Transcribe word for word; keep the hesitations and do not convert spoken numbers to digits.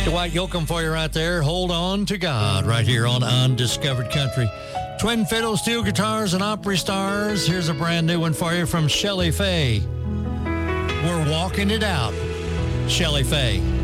Dwight Yoakam for you right there. Hold on to God right here on Undiscovered Country. Twin fiddle, steel guitars, and Opry stars. Here's a brand new one for you from Shelley Faye. We're walking it out. Shelley Faye.